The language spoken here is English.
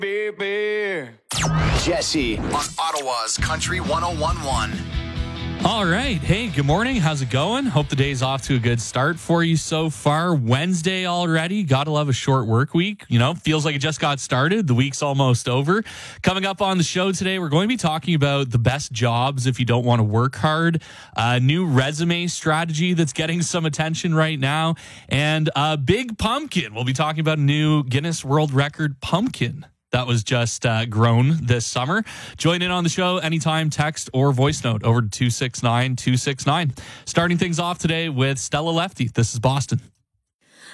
baby. Jesse on Ottawa's Country 101.1. All right. Hey, good morning. How's it going? Hope the day's off to a good start for you so far. Wednesday already. Gotta love a short work week. You know, feels like it just got started. The week's almost over. Coming up on the show today, we're going to be talking about the best jobs if you don't want to work hard, a new resume strategy that's getting some attention right now, and a big pumpkin. We'll be talking about a new Guinness World Record pumpkin that was just grown this summer. Join in on the show anytime, text or voice note over to 269-269. Starting things off today with Stella Lefty. This is Boston.